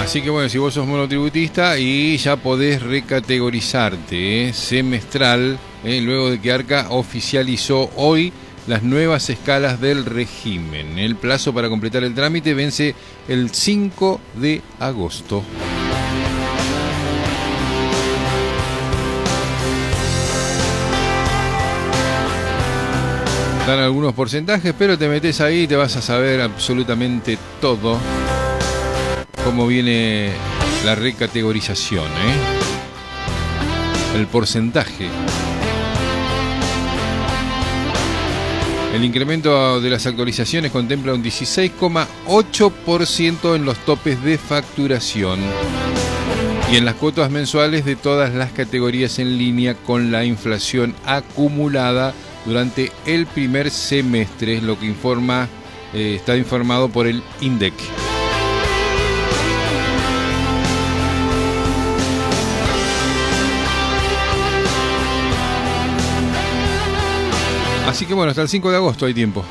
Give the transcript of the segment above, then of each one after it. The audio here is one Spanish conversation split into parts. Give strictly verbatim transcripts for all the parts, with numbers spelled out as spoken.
Así que bueno, si vos sos monotributista y ya podés recategorizarte, ¿eh? semestral, ¿eh? luego de que Arca oficializó hoy las nuevas escalas del régimen. El plazo para completar el trámite vence el cinco de agosto. Dan algunos porcentajes, pero te metes ahí y te vas a saber absolutamente todo cómo viene la recategorización, ¿eh? El porcentaje. El incremento de las actualizaciones contempla un dieciséis coma ocho por ciento en los topes de facturación y en las cuotas mensuales de todas las categorías en línea con la inflación acumulada durante el primer semestre, es lo que informa, eh, está informado por el INDEC. Así que bueno, hasta el cinco de agosto hay tiempo.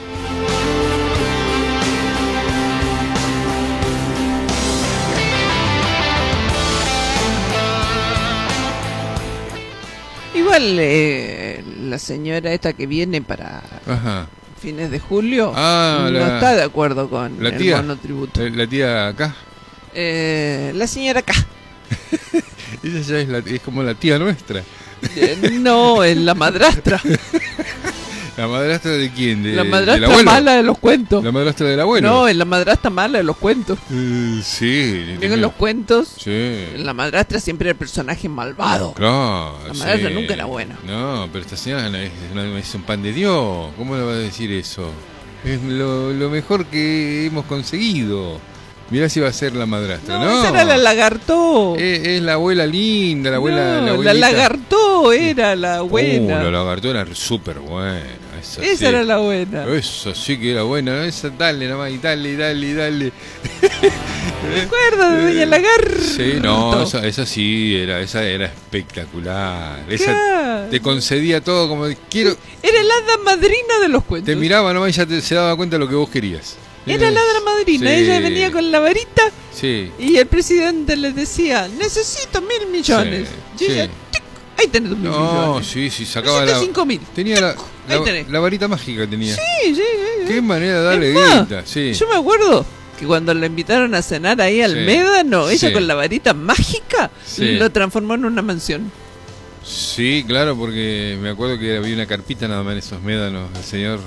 Igual eh, la señora esta que viene para Ajá. fines de julio ah, no la, está de acuerdo con la el tía, monotributo. La, la tía acá. Eh, la señora acá. Ella ya es, la, es como la tía nuestra. Eh, no, es la madrastra. ¿La madrastra de quién? De, la madrastra ¿del mala de los cuentos. ¿La madrastra del abuelo? No, es la madrastra mala de los cuentos. Uh, sí. En los cuentos, sí. La madrastra siempre era el personaje malvado. Claro. La madrastra sí. nunca era buena. No, pero esta señora es, una, es un pan de Dios. ¿Cómo le va a decir eso? Es lo, lo mejor que hemos conseguido. Mirá si va a ser la madrastra, ¿no? No, esa era la lagartó. Es, es la abuela linda, la abuela... No, la, la lagartó era la buena. Uh, la lagartó era súper buena. Esa, esa sí. era la buena. Esa sí que era buena. Esa, dale nomás, y dale, dale, dale. ¿Me acuerdas de Doña Lagarto? Sí, no, esa, esa sí, era, esa era espectacular. Esa te concedía todo como quiero. Era la hada madrina de los cuentos. Te miraba nomás y ya te, se daba cuenta de lo que vos querías. Era la hada madrina, sí. Ella venía con la varita, sí. Y el presidente le decía, necesito mil millones. Sí, y ella, sí. tic, ahí tenés mil no, millones. No, sí, sí, sacaba necesito la... cinco mil. Tenía la, ahí la, tenés. la varita mágica tenía. Sí, sí, sí. Qué manera de darle guita, sí. Yo me acuerdo que cuando la invitaron a cenar ahí al sí. Médano, ella sí. con la varita mágica, sí. lo transformó en una mansión. Sí, claro, porque me acuerdo que había una carpita nada más en esos médanos, el señor.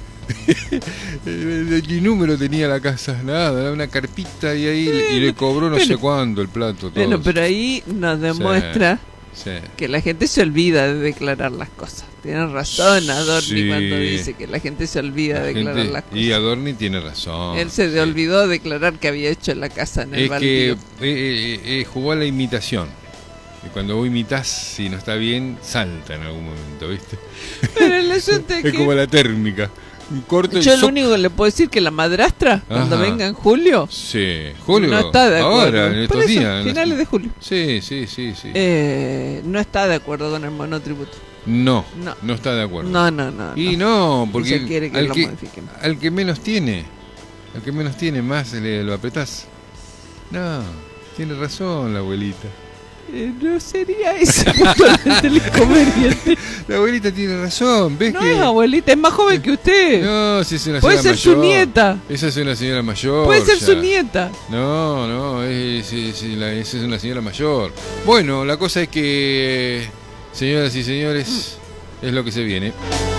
¿Qué número tenía la casa? Nada, era una carpita y ahí bueno, y le cobró no bueno, sé cuándo el plato. Todo. Bueno, pero ahí nos demuestra sí, sí. que la gente se olvida de declarar las cosas. Tiene razón Adorni sí. cuando dice que la gente se olvida de declarar gente, las cosas. Y Adorni tiene razón. Él se sí. olvidó de declarar que había hecho la casa en el es baldío. que eh, eh, eh, jugó a la imitación. Y cuando vos imitás, si no está bien, salta en algún momento, ¿viste? Pero el asunto es Es que... como la térmica. Un corte Yo y lo so... único que le puedo decir que la madrastra, Ajá. cuando venga en julio, sí. Julio, no está de acuerdo. Ahora, en estos Por eso, días. finales las... de julio. Sí, sí, sí, sí. Eh, no está de acuerdo con el monotributo. No, no, no está de acuerdo. No, no, no. Y no, no porque se quiere que al, lo que, modifiquen. al que menos tiene, al que menos tiene, más le, lo apretás. No, tiene razón la abuelita. Eh, no sería eso puntualmente el inconveniente. La abuelita tiene razón, ¿ves no que...? No es abuelita, es más joven que usted. No, si es una Puede señora ser mayor. su nieta. Esa es una señora mayor. Puede ser ya. su nieta. No, no, es, es, es, la, esa es una señora mayor. Bueno, la cosa es que, señoras y señores, mm. es lo que se viene.